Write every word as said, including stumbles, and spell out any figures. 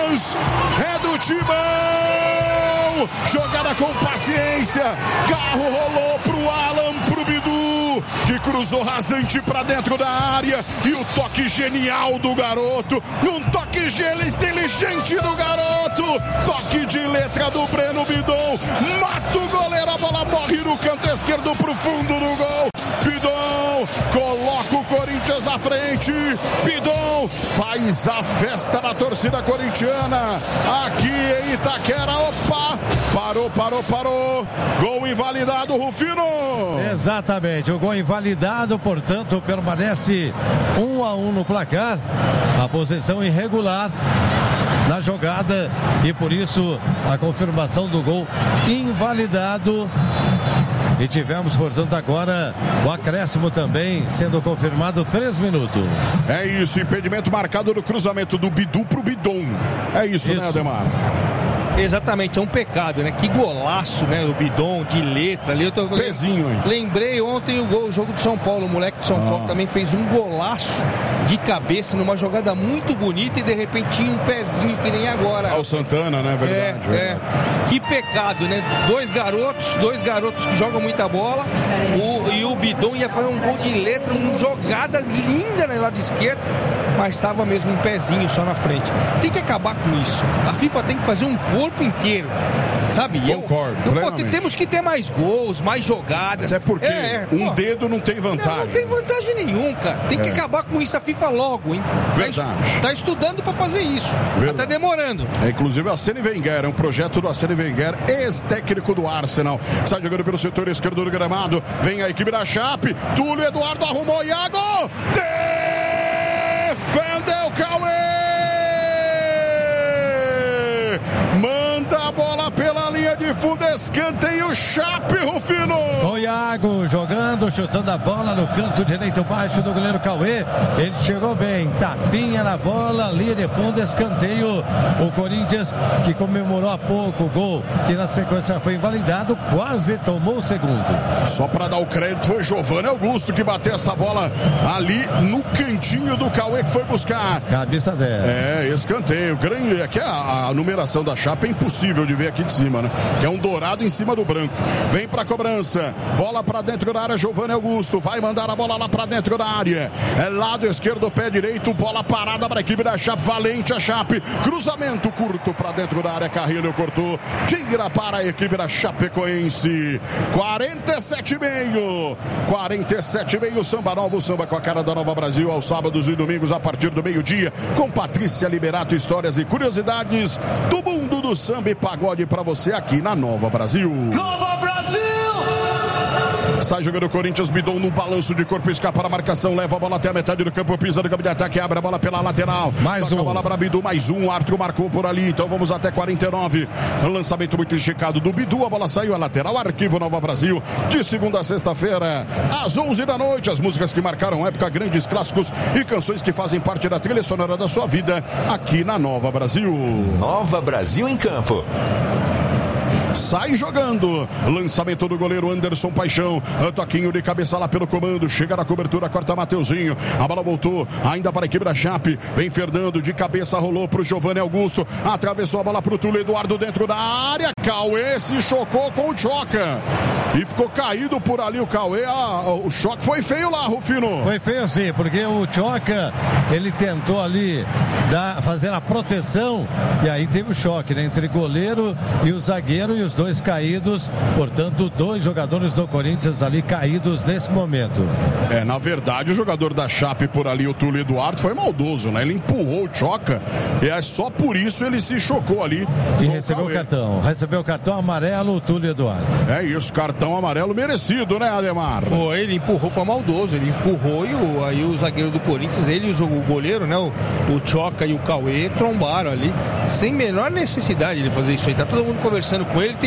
Corinthians, é do Timão. Jogada com paciência, carro rolou pro Alan, pro Bidu, que cruzou rasante pra dentro da área, e o toque genial do garoto, um toque inteligente do garoto, toque de letra do Breno Bidon, mata o goleiro, a bola morre no canto esquerdo pro fundo do gol. Bidon coloca o Corinthians à frente. Bidon faz a festa da torcida corintiana aqui em Itaquera. Opa, parou, parou, parou. Gol invalidado, Rufino. Exatamente, o gol invalidado, portanto permanece um a um no placar. A posição irregular na jogada e por isso a confirmação do gol invalidado. E tivemos, portanto, agora o acréscimo também sendo confirmado, três minutos. É isso, impedimento marcado no cruzamento do Bidu pro Bidon. É isso, isso. né, Ademar? Exatamente, é um pecado, né? Que golaço, né? O Bidon de letra ali. Eu tô... Pezinho, hein? Lembrei ontem o, gol, o jogo do São Paulo. O moleque do São ah. Paulo também fez um golaço de cabeça numa jogada muito bonita e de repente tinha um pezinho que nem agora. Ah, o Santana, né? Verdade, é, verdade. É. Que pecado, né? Dois garotos, dois garotos que jogam muita bola. O, e o Bidon ia fazer um gol de letra, uma jogada linda no lado esquerdo, mas estava mesmo um pezinho só na frente. Tem que acabar com isso. A FIFA tem que fazer um corpo inteiro, sabe? Concordo. Eu, eu, pô, temos que ter mais gols, mais jogadas. Até porque é, é, um pô, dedo não tem vantagem. Não, não tem vantagem nenhum, cara. Tem que é. acabar com isso a FIFA logo, hein? Verdade. Tá, tá estudando pra fazer isso. Verdade. Tá demorando. É, inclusive a Arsene Wenger, é um projeto do Arsene Wenger, ex-técnico do Arsenal. Sai jogando pelo setor esquerdo do gramado. Vem a equipe da Chape. Túlio Eduardo arrumou. Iago! Defendeu Cauê! Manda a bola pela linha de fundo, escanteio, Chape, Rufino. O Iago jogando, chutando a bola no canto direito baixo do goleiro Cauê. Ele chegou bem, tapinha na bola, linha de fundo, escanteio. O Corinthians, que comemorou há pouco o gol, que na sequência foi invalidado, quase tomou o segundo. Só para dar o crédito, foi Giovanni Augusto que bateu essa bola ali no cantinho do Cauê, que foi buscar. Cabeça dela. É, escanteio. Grande, aqui a, a numeração da Chape é impossível de ver aqui de cima, né? Que é um dourado em cima do branco. Vem pra cobrança. Bola pra dentro da área, Giovanni Augusto. Vai mandar a bola lá pra dentro da área. É lado esquerdo, pé direito. Bola parada pra equipe da Chape. Valente a Chape. Cruzamento curto pra dentro da área. Carrilho cortou. Tira para a equipe da Chapecoense. quarenta e sete e meio. quarenta e sete e meio. Samba Novo, samba com a cara da Nova Brasil. Aos sábados e domingos a partir do meio-dia. Com Patrícia Liberato. Histórias e curiosidades do mundo do samba e pagode pra você aqui na Nova Brasil. Nova Brasil! Sai jogando o Corinthians, Bidon no balanço de corpo, escapa a marcação, leva a bola até a metade do campo, pisa no campo de ataque, abre a bola pela lateral. Mais Toca um. a bola para Bidu, mais um, o árbitro marcou por ali, então vamos até quarenta e nove. Lançamento muito esticado do Bidu, a bola saiu a lateral, Arquivo Nova Brasil, de segunda a sexta-feira, às onze da noite, as músicas que marcaram época, grandes clássicos e canções que fazem parte da trilha sonora da sua vida, aqui na Nova Brasil. Nova Brasil em campo. Sai jogando, lançamento do goleiro Anderson Paixão, toquinho de cabeça lá pelo comando, chega na cobertura, corta Mateuzinho, a bola voltou, ainda para a equipe da Chape, vem Fernando, de cabeça rolou pro Giovanni Augusto, atravessou a bola pro Túlio Eduardo dentro da área, Cauê se chocou com o Choca, e ficou caído por ali o Cauê, ah, o choque foi feio lá, Rufino. Foi feio sim, porque o Choca, ele tentou ali dar, fazer a proteção, e aí teve o choque, né, entre goleiro e o zagueiro, e os dois caídos, portanto, dois jogadores do Corinthians ali caídos nesse momento. É, na verdade, o jogador da Chape por ali, o Túlio Eduardo, foi maldoso, né? Ele empurrou o Choca e é só por isso ele se chocou ali. E recebeu o cartão, recebeu o cartão amarelo, o Túlio Eduardo. É isso, cartão amarelo merecido, né, Ademar? Foi, ele empurrou, foi maldoso, ele empurrou e o, aí o zagueiro do Corinthians, ele e o goleiro, né, o, o Choca e o Cauê trombaram ali, sem menor necessidade de fazer isso aí, tá todo mundo conversando com ele. Ele tem